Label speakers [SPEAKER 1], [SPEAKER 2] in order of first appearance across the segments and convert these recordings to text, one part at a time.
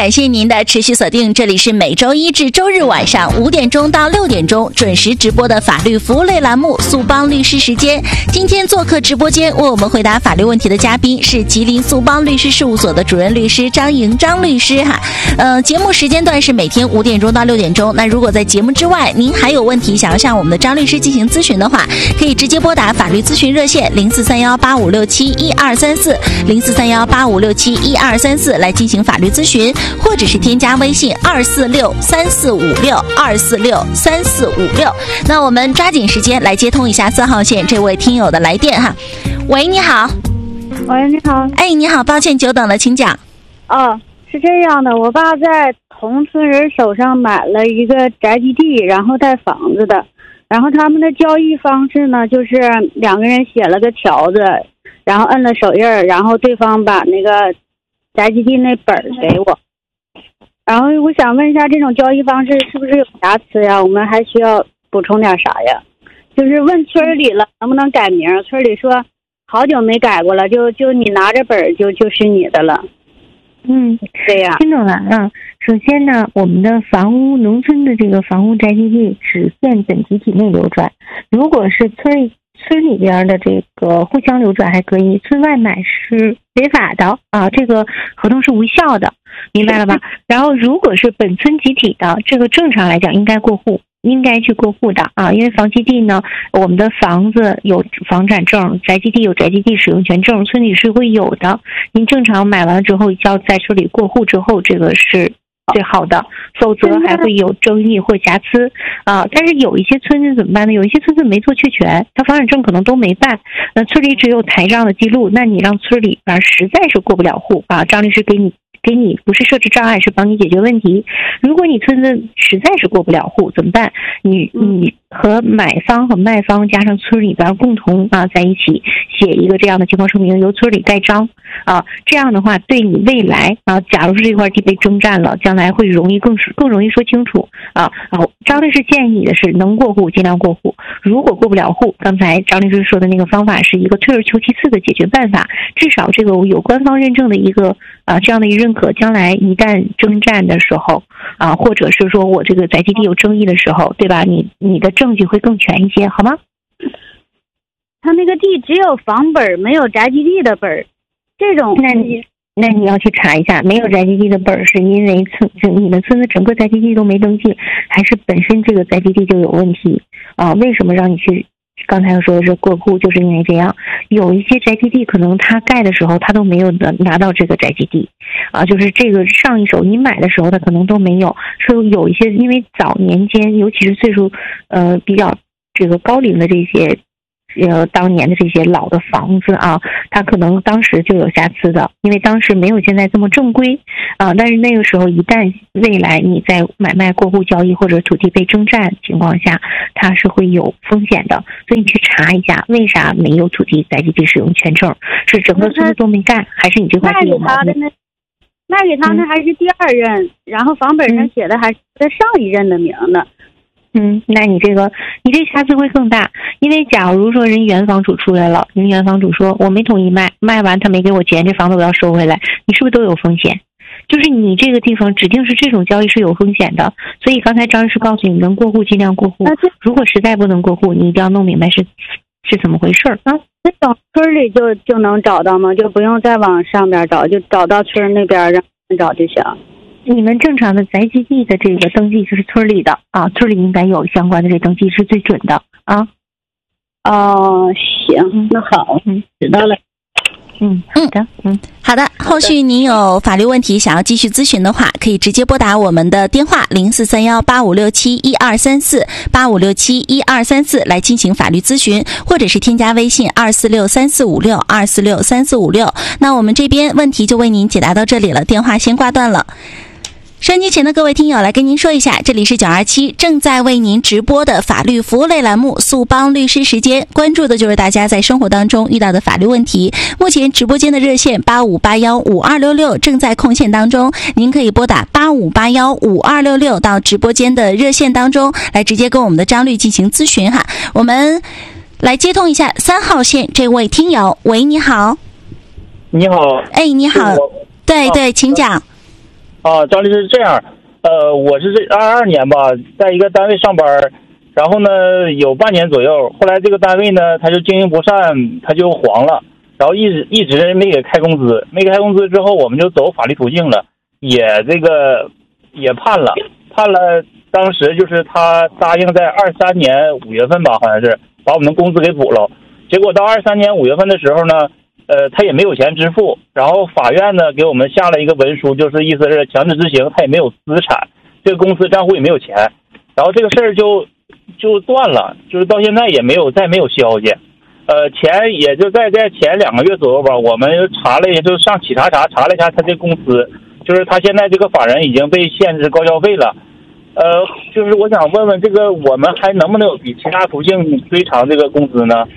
[SPEAKER 1] 感谢您的持续锁定，这里是每周一至周日晚上5点钟到6点钟准时直播的法律服务类栏目速帮律师时间。今天做客直播间为我们回答法律问题的嘉宾是吉林速帮律师事务所的主任律师张莹张律师哈。节目时间段是每天5点钟到6点钟。那如果在节目之外您还有问题想要向我们的张律师进行咨询的话，可以直接拨打法律咨询热线043185671234043185671234来进行法律咨询，或者是添加微信2463456。那我们抓紧时间来接通一下3号线这位听友的来电哈。喂，你好。
[SPEAKER 2] 喂，你好。
[SPEAKER 1] 哎，你好，抱歉久等了，请讲。
[SPEAKER 2] 是这样的，我爸在同村人手上买了一个宅基地，然后带房子的，然后他们的交易方式呢，就是2个人写了个条子，然后摁了手印，然后对方把那个宅基地那本给我。然后我想问一下，这种交易方式是不是有瑕疵呀？我们还需要补充点啥呀？就是问村里了能不能改名，村里说好久没改过了，就你拿着本就是你的了。对呀，
[SPEAKER 3] 听懂了。首先呢，我们的农村的这个房屋宅基地只限本集体内流转，如果是村里边的这个互相流转还可以，村外买是违法的啊，这个合同是无效的，明白了吧？然后如果是本村集体的，这个正常来讲应该去过户的啊，因为房基地呢，我们的房子有房产证，宅基地有宅基地使用权证，村里是会有的。您正常买完之后要在村里过户之后，这个是最好的，否则还会有争议或瑕疵啊。但是有一些村子怎么办呢？有一些村子没做确权，他房产证可能都没办，那村里只有台账的记录，那你让村里边实在是过不了户啊，张律师给你不是设置障碍，是帮你解决问题。如果你村子实在是过不了户怎么办？你和买方和卖方加上村里边共同在一起写一个这样的情况说明，由村里盖章啊，这样的话对你未来假如是这块地被征占了，将来会更容易说清楚啊。张律师建议的是能过户尽量过户，如果过不了户，刚才张律师说的那个方法是一个退而求其次的解决办法，至少这个有官方认证的一个这样的一个认可，将来一旦征占的时候或者是说我这个宅基地有争议的时候，对吧？你的证据会更全一些，好吗？
[SPEAKER 2] 他那个地只有房本没有宅基地的本，这种
[SPEAKER 3] 那你要去查一下，没有宅基地的本是因为你们村子整个宅基地都没登记，还是本身这个宅基地就有问题为什么让你去刚才说是过户，就是因为这样，有一些宅基地可能他盖的时候他都没有拿到这个宅基地就是这个上一手你买的时候他可能都没有，说有一些因为早年间尤其是岁数比较这个高龄的这些当年的这些老的房子它可能当时就有瑕疵的，因为当时没有现在这么正规但是那个时候一旦未来你在买卖过户交易或者土地被征占情况下，它是会有风险的，所以你去查一下为啥没有土地宅基地使用权证，是整个村子都没干，还是你这块地有毛病？
[SPEAKER 2] 卖给他那还是第2任，然后房本上写的还是上一任的名呢。
[SPEAKER 3] 那你这瑕疵会更大，因为假如说人原房主出来了，人原房主说我没同意卖完他没给我钱，这房子我要收回来，你是不是都有风险？就是你这个地方指定是这种交易是有风险的，所以刚才张律师告诉你能过户尽量过户，如果实在不能过户，你一定要弄明白是怎么回事
[SPEAKER 2] 那找村里就能找到吗？就不用再往上边找，就找到村那边让找就行。
[SPEAKER 3] 你们正常的宅基地的这个登记就是村里的村里应该有相关的这登记是最准的
[SPEAKER 2] 行，那好，知道了。
[SPEAKER 1] 好的，后续您有法律问题想要继续咨询的话，可以直接拨打我们的电话04318567123485671234来进行法律咨询，或者是添加微信2463456。那我们这边问题就为您解答到这里了，电话先挂断了。收音机前的各位听友，来跟您说一下，这里是927正在为您直播的法律服务类栏目速帮律师时间，关注的就是大家在生活当中遇到的法律问题。目前直播间的热线85815266正在空线当中，您可以拨打85815266到直播间的热线当中来直接跟我们的张律进行咨询哈。我们来接通一下3号线这位听友。喂，你好。
[SPEAKER 4] 你好。
[SPEAKER 1] 哎，你好。对，请讲。
[SPEAKER 4] 张律师是这样，我是22年吧，在一个单位上班，然后呢有半年左右，后来这个单位呢他就经营不善，他就黄了，然后一直没给开工资，没给开工资之后，我们就走法律途径了，也判了，当时就是他答应在23年5月份吧，好像是把我们的工资给补了，结果到23年5月份的时候呢，他也没有钱支付，然后法院呢给我们下了一个文书，就是意思是强制执行，他也没有资产，这个公司账户也没有钱，然后这个事儿就断了，就是到现在再没有消息。钱也就在前2个月左右吧，我们查了，也就上企查查了一下他这公司，就是他现在这个法人已经被限制高消费了。就是我想问问这个，我们还能不能有比其他途径追偿这个工资呢？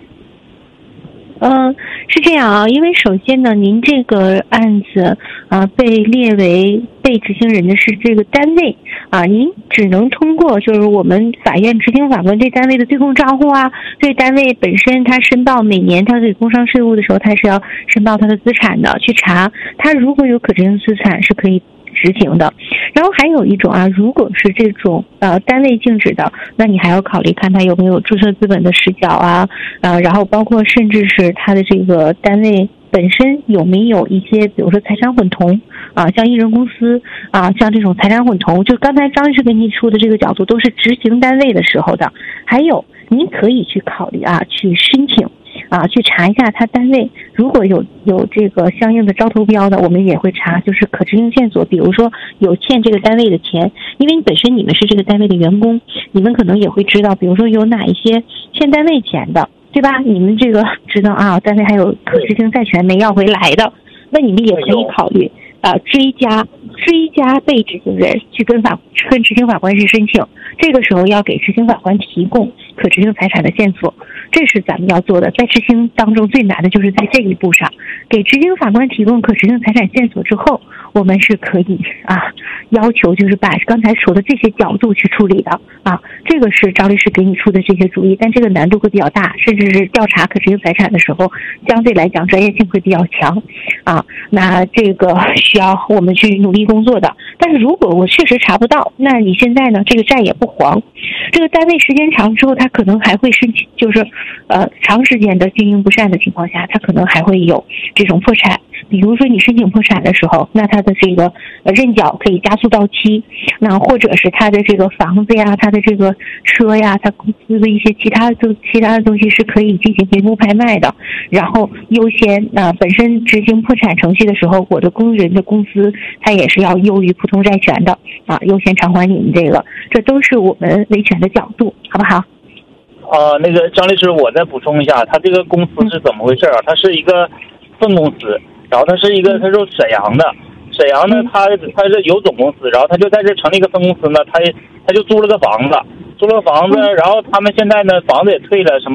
[SPEAKER 3] 是这样啊，因为首先呢，您这个案子被列为被执行人的是这个单位您只能通过就是我们法院执行法官对单位的对公账户对单位本身他申报每年他给工商税务的时候，他是要申报他的资产的，去查他如果有可执行资产是可以执行的。然后还有一种如果是这种单位性质的，那你还要考虑看他有没有注册资本的实缴然后包括甚至是他的这个单位本身有没有一些比如说财产混同像一人公司像这种财产混同，就刚才张律师给你出的这个角度都是执行单位的时候的。还有您可以去考虑去申请去查一下他单位如果有这个相应的招投标的，我们也会查就是可执行线索，比如说有欠这个单位的钱，因为你本身你们是这个单位的员工，你们可能也会知道比如说有哪一些欠单位钱的，对吧？你们这个知道单位还有可执行债权没要回来的，那你们也可以考虑追加被执行人去跟执行法官去申请，这个时候要给执行法官提供可执行财产的线索，这是咱们要做的。在执行当中最难的就是在这一步上，给执行法官提供可执行财产线索之后，我们是可以要求就是把刚才说的这些角度去处理的这个是张律师给你出的这些主意，但这个难度会比较大，甚至是调查可执行财产的时候相对来讲专业性会比较强那这个需要我们去努力工作的。但是如果我确实查不到，那你现在呢这个债也不黄，这个单位时间长之后他可能还会申请，就是长时间的经营不善的情况下，他可能还会有这种破产。比如说你申请破产的时候，那他的这个认缴可以加速到期，那或者是他的这个房子呀，他的这个车呀，他公司的一些其他的东西是可以进行名目拍卖的，然后优先本身执行破产程序的时候，我的工人的工资他也是要优于普通债权的优先偿还你们这个，这都是我们维权的角度，好不好？
[SPEAKER 4] 那个张律师，我再补充一下，他这个公司是怎么回事他是一个分公司，然后他是沈阳的，沈阳呢他是有总公司，然后他就在这成立一个分公司呢，他就租了个房子，然后他们现在呢房子也退了，什么